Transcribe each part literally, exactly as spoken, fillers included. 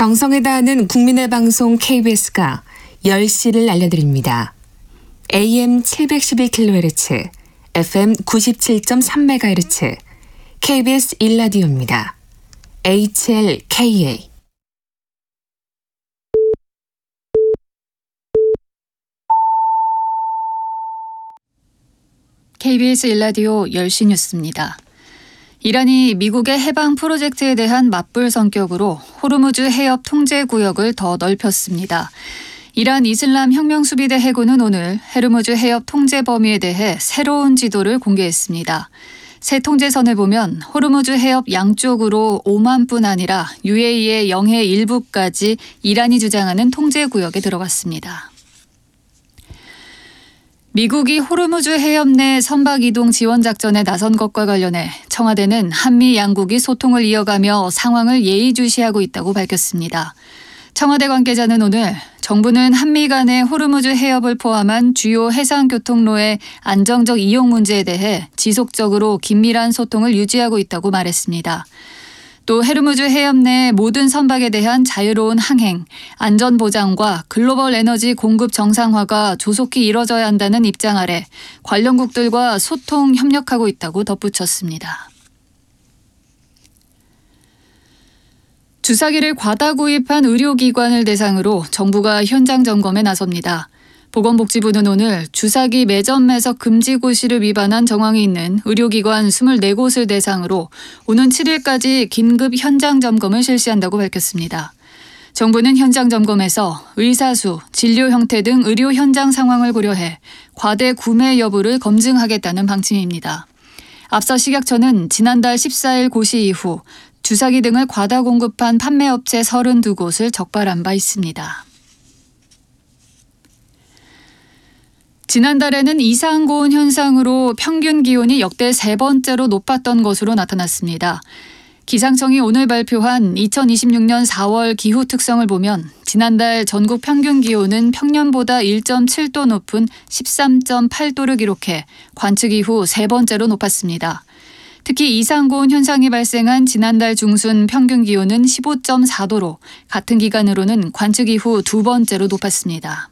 정성에 다하는 국민의 방송 케이비에스가 열 시를 알려드립니다. 에이엠 칠백십일 킬로헤르츠, 에프엠 구십칠 점 삼 메가헤르츠, 케이비에스 일 라디오입니다. 에이치엘케이에이 케이비에스 일 라디오 열 시 뉴스입니다. 이란이 미국의 해방 프로젝트에 대한 맞불 성격으로 호르무즈 해협 통제 구역을 더 넓혔습니다. 이란 이슬람 혁명수비대 해군은 오늘 호르무즈 해협 통제 범위에 대해 새로운 지도를 공개했습니다. 새 통제선을 보면 호르무즈 해협 양쪽으로 오만뿐 아니라 유에이의 영해 일부까지 이란이 주장하는 통제 구역에 들어갔습니다. 미국이 호르무즈 해협 내 선박 이동 지원 작전에 나선 것과 관련해 청와대는 한미 양국이 소통을 이어가며 상황을 예의주시하고 있다고 밝혔습니다. 청와대 관계자는 오늘 정부는 한미 간의 호르무즈 해협을 포함한 주요 해상 교통로의 안정적 이용 문제에 대해 지속적으로 긴밀한 소통을 유지하고 있다고 말했습니다. 또 호르무즈 해협 내 모든 선박에 대한 자유로운 항행, 안전 보장과 글로벌 에너지 공급 정상화가 조속히 이뤄져야 한다는 입장 아래 관련국들과 소통 협력하고 있다고 덧붙였습니다. 주사기를 과다 구입한 의료기관을 대상으로 정부가 현장 점검에 나섭니다. 보건복지부는 오늘 주사기 매점 매석 금지 고시를 위반한 정황이 있는 의료기관 이십사 곳을 대상으로 오는 칠 일까지 긴급 현장 점검을 실시한다고 밝혔습니다. 정부는 현장 점검에서 의사 수, 진료 형태 등 의료 현장 상황을 고려해 과대 구매 여부를 검증하겠다는 방침입니다. 앞서 식약처는 지난달 십사 일 고시 이후 주사기 등을 과다 공급한 판매업체 삼십이 곳을 적발한 바 있습니다. 지난달에는 이상고온 현상으로 평균 기온이 역대 세 번째로 높았던 것으로 나타났습니다. 기상청이 오늘 발표한 이천이십육 년 사월 기후 특성을 보면 지난달 전국 평균 기온은 평년보다 일 점 칠 도 높은 십삼 점 팔 도를 기록해 관측 이후 세 번째로 높았습니다. 특히 이상고온 현상이 발생한 지난달 중순 평균 기온은 십오 점 사 도로 같은 기간으로는 관측 이후 두 번째로 높았습니다.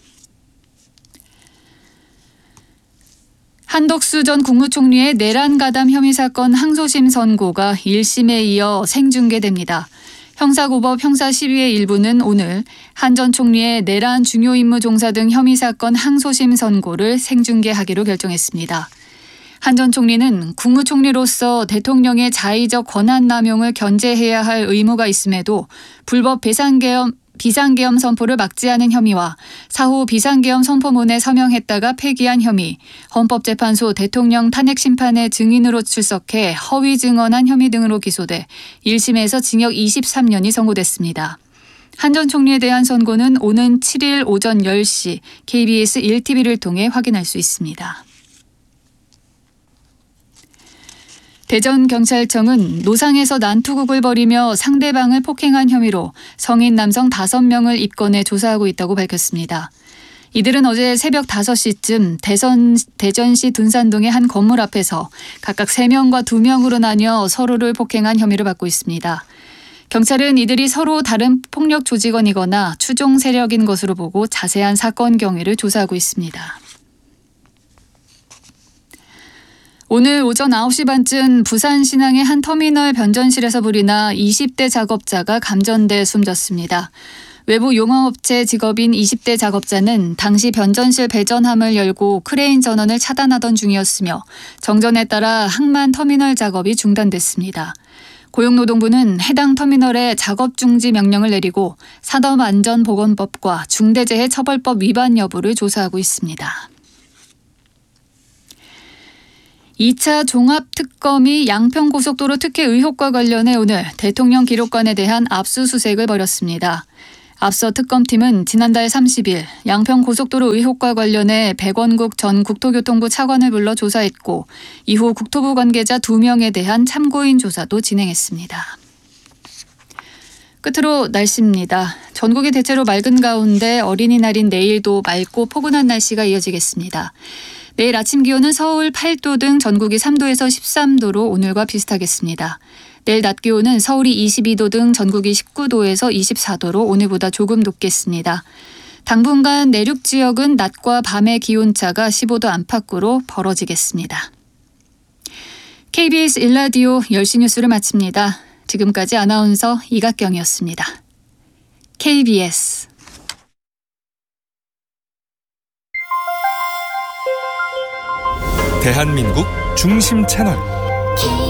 한덕수 전 국무총리의 내란 가담 혐의 사건 항소심 선고가 일 심에 이어 생중계됩니다. 형사고법 형사십위의 일부는 오늘 한 전 총리의 내란 중요 임무 종사 등 혐의 사건 항소심 선고를 생중계하기로 결정했습니다. 한 전 총리는 국무총리로서 대통령의 자의적 권한 남용을 견제해야 할 의무가 있음에도 불법 배상계엄 비상계엄 선포를 막지 않은 혐의와 사후 비상계엄 선포문에 서명했다가 폐기한 혐의, 헌법재판소 대통령 탄핵 심판의 증인으로 출석해 허위 증언한 혐의 등으로 기소돼 일 심에서 징역 이십삼 년이 선고됐습니다. 한 전 총리에 대한 선고는 오는 칠 일 오전 열 시 케이비에스 일 티비를 통해 확인할 수 있습니다. 대전경찰청은 노상에서 난투극을 벌이며 상대방을 폭행한 혐의로 성인 남성 다섯 명을 입건해 조사하고 있다고 밝혔습니다. 이들은 어제 새벽 다섯 시쯤 대선, 대전시 둔산동의 한 건물 앞에서 각각 세 명과 두 명으로 나뉘어 서로를 폭행한 혐의를 받고 있습니다. 경찰은 이들이 서로 다른 폭력 조직원이거나 추종 세력인 것으로 보고 자세한 사건 경위를 조사하고 있습니다. 오늘 오전 아홉 시 반쯤 부산 신항의 한 터미널 변전실에서 불이 나 이십 대 작업자가 감전돼 숨졌습니다. 외부 용어업체 직업인 이십 대 작업자는 당시 변전실 배전함을 열고 크레인 전원을 차단하던 중이었으며 정전에 따라 항만 터미널 작업이 중단됐습니다. 고용노동부는 해당 터미널에 작업 중지 명령을 내리고 산업안전보건법과 중대재해처벌법 위반 여부를 조사하고 있습니다. 이 차 종합특검이 양평고속도로 특혜 의혹과 관련해 오늘 대통령 기록관에 대한 압수수색을 벌였습니다. 앞서 특검팀은 지난달 삼십 일 양평고속도로 의혹과 관련해 백원국 전 국토교통부 차관을 불러 조사했고 이후 국토부 관계자 두 명에 대한 참고인 조사도 진행했습니다. 끝으로 날씨입니다. 전국이 대체로 맑은 가운데 어린이날인 내일도 맑고 포근한 날씨가 이어지겠습니다. 내일 아침 기온은 서울 팔 도 등 전국이 삼 도에서 십삼 도로 오늘과 비슷하겠습니다. 내일 낮 기온은 서울이 이십이 도 등 전국이 십구 도에서 이십사 도로 오늘보다 조금 높겠습니다. 당분간 내륙 지역은 낮과 밤의 기온차가 십오 도 안팎으로 벌어지겠습니다. 케이비에스 일 라디오 열 시 뉴스를 마칩니다. 지금까지 아나운서 이각경이었습니다. 케이비에스 대한민국 중심 채널